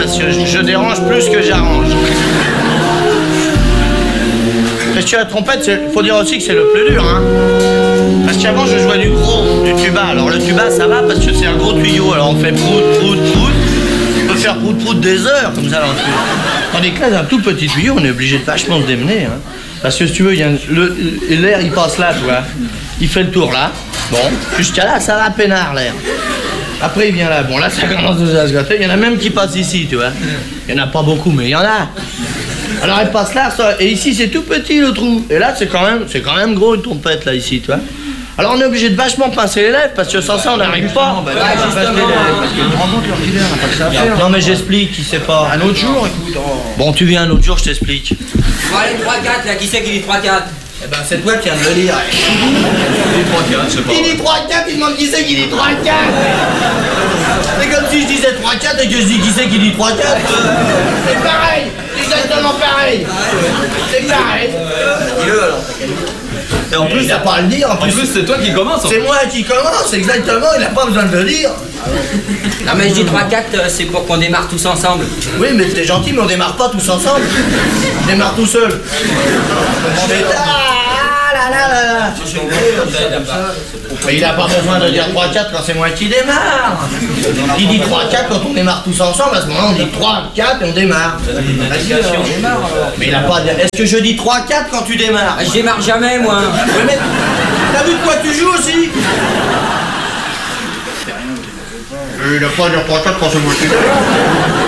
parce que je dérange plus que j'arrange. Parce que la trompette, il faut dire aussi que c'est le plus dur, hein. Parce qu'avant, je jouais du tuba. Alors le tuba, ça va parce que c'est un gros tuyau. Alors on fait prout, prout, prout. On peut faire prout, prout des heures, comme ça. Tandis que là, un tout petit tuyau, on est obligé de vachement se démener, hein. Parce que si tu veux, l'air, il passe là, tu vois. Il fait le tour là. Bon, jusqu'à là, ça va peinard, l'air. Après, il vient là. Bon, là, ça commence à se gâter. Il y en a même qui passent ici, tu vois. Il n'y en a pas beaucoup, mais il y en a. Alors, elle passe là, ça, et ici, c'est tout petit, le trou. Et là, c'est quand même gros, une trompette, là, ici, tu vois. Alors, on est obligé de vachement pincer les lèvres, parce que sans ça, on n'arrive pas. Non, mais j'explique, il sait pas. Un autre jour, écoute. Bon, tu viens un autre jour, je t'explique. Bon, allez, 3-4, là, qui c'est qui dit 3-4? Eh ben, c'est toi qui viens de le dire. Il dit 3-4, il demande qui c'est qui dit 3-4. C'est comme si je disais 3-4 et que je dis qui c'est qui dit 3-4. C'est pareil, c'est exactement pareil. C'est pareil. Dis-le alors. Et en plus, il n'a pas à le dire. En plus, c'est toi qui commence. C'est moi qui commence, exactement, il n'a pas besoin de le dire. Non, mais je dis 3-4, c'est pour qu'on démarre tous ensemble. Oui, mais c'est gentil, mais on démarre pas tous ensemble. On démarre tout seul. Mais il n'a pas besoin de dire 3-4 quand c'est moi qui démarre. Il dit 3-4 quand on démarre tous ensemble, à ce moment on dit 3-4 et on démarre. Mais il n'a pas... Est-ce que je dis 3-4 quand tu démarres? Je démarre jamais, moi. Oui, mais t'as vu de quoi tu joues aussi? Il n'a pas à dire 3-4 quand c'est moi qui démarre.